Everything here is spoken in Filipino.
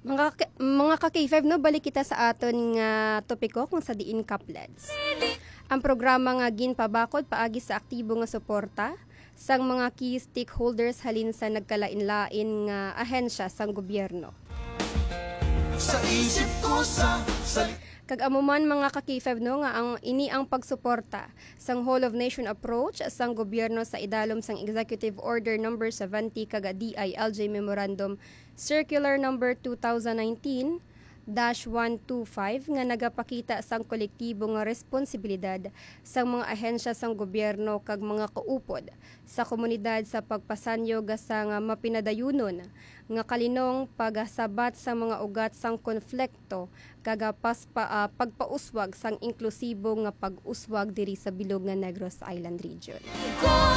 Mga ka K5 no, balik kita sa aton nga topiko kung sa diin kapleds. Ang programa nga ginpabakod paagi sa aktibo nga suporta sang mga key stakeholders halin sa nagkalain-lain nga ahensya sang gobyerno. Sa isip ko sa Kag amuman mga ka K5 no nga ang pagsuporta sang whole of nation approach sang gobyerno sa idalom sang Executive Order number 70 kag DILJ Memorandum Circular number 2019-125 nga nagapakita sang kolektibo nga responsibilidad sang mga ahensya sang gobyerno kag mga kaupod sa komunidad sa pagpasanyo sang mapinadayunon nga kalinong pagasabat sa mga ugat sang konflikto kagapas pagpauswag sang inklusibo nga pag-uswag diri sa bilog nga Negros Island region.